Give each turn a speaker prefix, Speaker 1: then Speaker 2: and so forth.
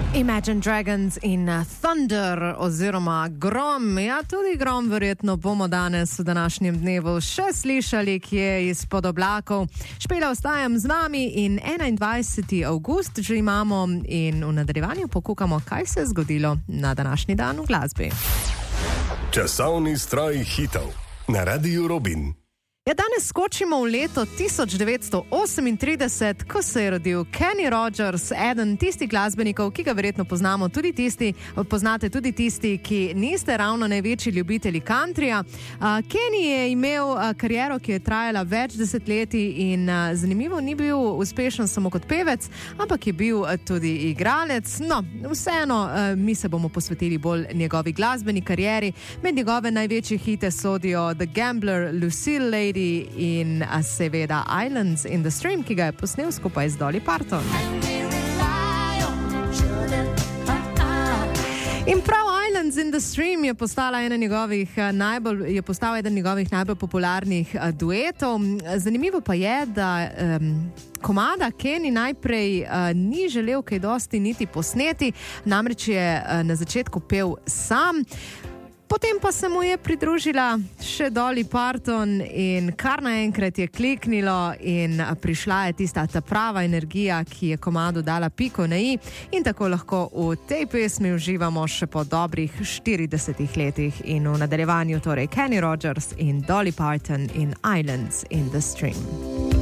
Speaker 1: Imagine Dragons in Thunder oziroma Grom. Ja, tudi Grom verjetno bomo danes v današnjem dnevu še slišali, ki je izpod oblakov. Špela, ostajam z vami in 21. avgust že imamo in v nadaljevanju pokukamo, kaj se je zgodilo na današnji dan v glasbi.
Speaker 2: Časovni stroj hitov na Radiu Robin.
Speaker 1: Ja, danes skočimo v leto 1938, ko se je rodil Kenny Rogers, eden tistih glasbenikov, ki ga verjetno poznate tudi tisti, ki niste ravno največji ljubitelji countryja. Kenny je imel kariero, ki je trajala več desetletij in zanimivo, ni bil uspešen samo kot pevec, ampak je bil tudi igralec. No, vseeno, mi se bomo posvetili bolj njegovi glasbeni karieri. Med njegove največje hite sodijo The Gambler, Lucille Lady in seveda Islands in the Stream, ki ga je posnel skupaj z Dolly Parton. In prav Islands in the Stream je postal eden njegovih najbolj popularnih duetov. Zanimivo pa je, da komada Kenny najprej ni želel kaj dosti niti posneti, namreč je na začetku pel sam. Potem pa se mu je pridružila še Dolly Parton in kar naenkrat je kliknilo in prišla je tista ta prava energija, ki je komadu dala piko na i in tako lahko v tej pesmi uživamo še po dobrih 40 letih in v nadaljevanju torej Kenny Rogers in Dolly Parton in Islands in the Stream.